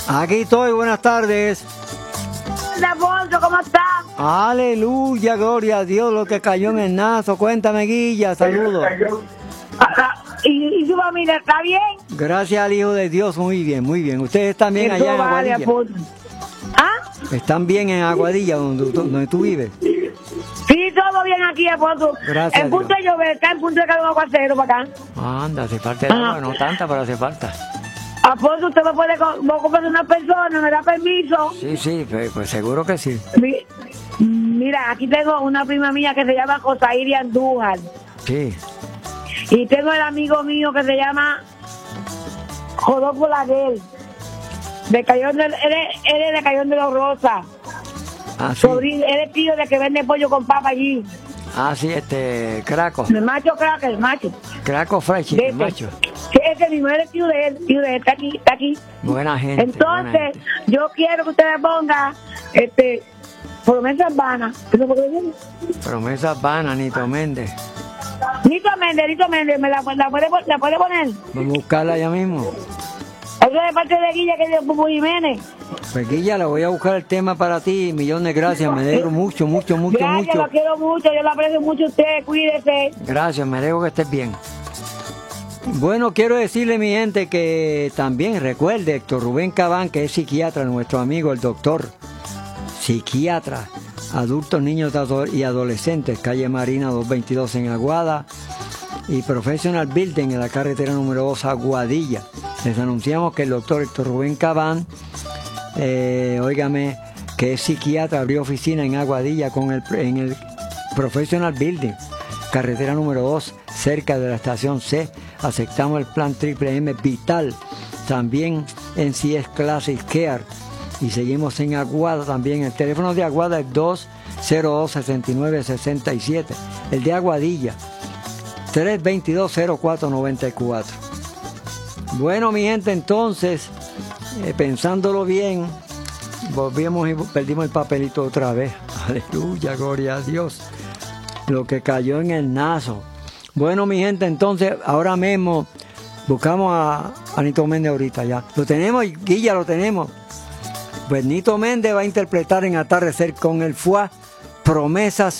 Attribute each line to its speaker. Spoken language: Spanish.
Speaker 1: Aquí estoy, buenas tardes.
Speaker 2: Alfonso, ¿cómo estás?
Speaker 1: Aleluya, gloria a Dios, lo que cayó en el nazo. Cuéntame, Guilla, saludos.
Speaker 2: ¿Y su familia está bien?
Speaker 1: Gracias al Hijo de Dios, muy bien, muy bien. ¿Ustedes están bien allá en Aguadilla?
Speaker 2: ¿Ah?
Speaker 1: ¿Están bien en Aguadilla, donde tú vives?
Speaker 2: Sí, todo bien aquí, Alfonso.
Speaker 1: Gracias.
Speaker 2: En punto de llover, está en punto de caer un aguacero para acá.
Speaker 1: Anda, hace falta el agua, no tanta, pero hace falta.
Speaker 2: Alfonso, usted me puede comprar una persona, ¿me da permiso?
Speaker 1: Sí, pues seguro que sí.
Speaker 2: Mira, aquí tengo una prima mía que se llama Josairi Andújar.
Speaker 1: Sí.
Speaker 2: Y tengo el amigo mío que se llama Rodolfo Laguel. Él es de Cayón de los Rosas.
Speaker 1: Ah, sí.
Speaker 2: Él es tío de que vende pollo con papa allí.
Speaker 1: Ah, sí, Craco.
Speaker 2: El macho Craco, el macho.
Speaker 1: Craco Fresh, el macho.
Speaker 2: Sí, ese mismo, él es tío de él, está aquí.
Speaker 1: Buena gente.
Speaker 2: Entonces,
Speaker 1: buena gente.
Speaker 2: Yo quiero que ustedes pongan, promesas vanas.
Speaker 1: Promesas vanas, Nito Méndez.
Speaker 2: Nito Méndez, ¿me la puede poner?
Speaker 1: Vamos a buscarla ya mismo.
Speaker 2: Eso es de parte de Guilla, que es de Pupu Jiménez.
Speaker 1: Pues Guilla, le voy a buscar el tema para ti. Millones de gracias, me alegro mucho.
Speaker 2: Gracias, lo quiero mucho, yo lo aprecio mucho a usted, cuídese.
Speaker 1: Gracias, me alegro que estés bien. Bueno, quiero decirle, mi gente, que también recuerde Héctor Rubén Cabán, que es psiquiatra, nuestro amigo, el doctor, psiquiatra, adultos, niños y adolescentes, calle Marina 222 en Aguada, y Professional Building en la carretera número 2 Aguadilla. Les anunciamos que el doctor Héctor Rubén Cabán, óigame, que es psiquiatra, abrió oficina en Aguadilla en el Professional Building, carretera número 2, cerca de la estación C. Aceptamos el plan Triple M Vital, también en CS Classic Care, y seguimos en Aguada también. El teléfono de Aguada es 202-6967, el de Aguadilla 322-0494. Bueno, mi gente, entonces, pensándolo bien, volvimos y perdimos el papelito otra vez. Aleluya, gloria a Dios. Lo que cayó en el nazo. Bueno, mi gente, entonces, ahora mismo buscamos a Nito Méndez ahorita ya. Lo tenemos, Guilla, lo tenemos. Pues Nito Méndez va a interpretar en Atardecer con el FUA Promesas